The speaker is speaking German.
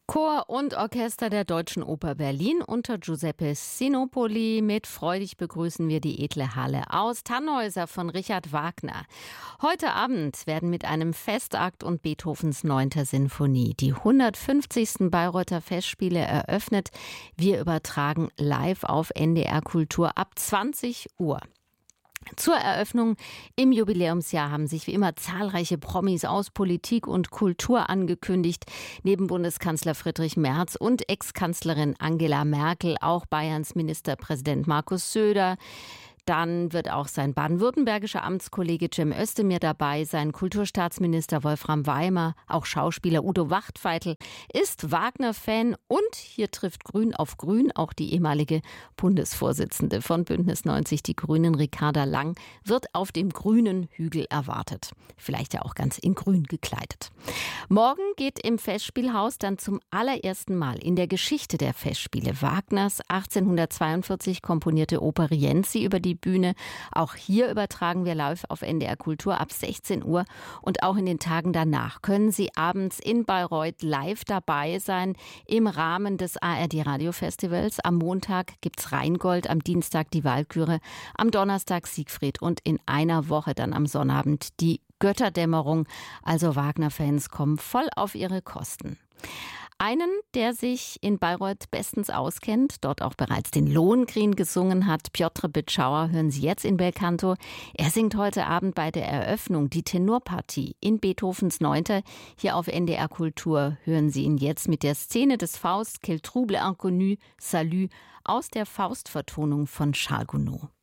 Chor und Orchester der Deutschen Oper Berlin unter Giuseppe Sinopoli. Mit freudig begrüßen wir die edle Halle aus Tannhäuser von Richard Wagner. Heute Abend werden mit einem Festakt und Beethovens 9. Sinfonie die 150. Bayreuther Festspiele eröffnet. Wir übertragen live auf NDR Kultur ab 20 Uhr. Zur Eröffnung im Jubiläumsjahr haben sich wie immer zahlreiche Promis aus Politik und Kultur angekündigt. Neben Bundeskanzler Friedrich Merz und Ex-Kanzlerin Angela Merkel auch Bayerns Ministerpräsident Markus Söder. Dann wird auch sein baden-württembergischer Amtskollege Cem Özdemir dabei sein, Kulturstaatsminister Wolfram Weimer, auch Schauspieler Udo Wachtfeitel ist Wagner-Fan und hier trifft Grün auf Grün, auch die ehemalige Bundesvorsitzende von Bündnis 90 Die Grünen, Ricarda Lang, wird auf dem grünen Hügel erwartet. Vielleicht ja auch ganz in grün gekleidet. Morgen geht im Festspielhaus dann zum allerersten Mal in der Geschichte der Festspiele Wagners 1842 komponierte Oper Rienzi über die Bühne. Auch hier übertragen wir live auf NDR Kultur ab 16 Uhr und auch in den Tagen danach können Sie abends in Bayreuth live dabei sein im Rahmen des ARD Radio Festivals. Am Montag gibt's Rheingold, am Dienstag die Walküre, am Donnerstag Siegfried und in einer Woche dann am Sonnabend die Götterdämmerung. Also Wagner-Fans kommen voll auf ihre Kosten. Einen, der sich in Bayreuth bestens auskennt, dort auch bereits den Lohengrin gesungen hat, Piotr Bitschauer, hören Sie jetzt in Belcanto. Er singt heute Abend bei der Eröffnung die Tenorpartie in Beethovens 9. Hier auf NDR Kultur hören Sie ihn jetzt mit der Szene des Faust, Quel trouble inconnu, Salut, aus der Faustvertonung von Charles Gounod.